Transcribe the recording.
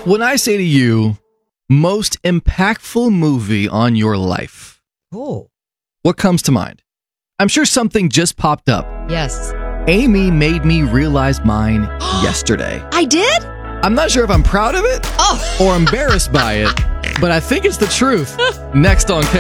When I say to you, most impactful movie on your life, Oh, what comes to mind? I'm sure something just popped up. yes. Amy made me realize mine yesterday. I did? I'm not sure if I'm proud of it Oh. or embarrassed by it, but I think it's the truth. Next on